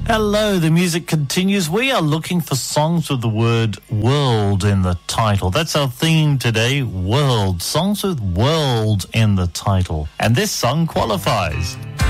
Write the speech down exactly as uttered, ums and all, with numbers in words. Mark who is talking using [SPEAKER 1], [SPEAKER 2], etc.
[SPEAKER 1] Hello, the music continues. We are looking for songs with the word world in the title. That's our theme today, world. Songs with world in the title. And this song qualifies.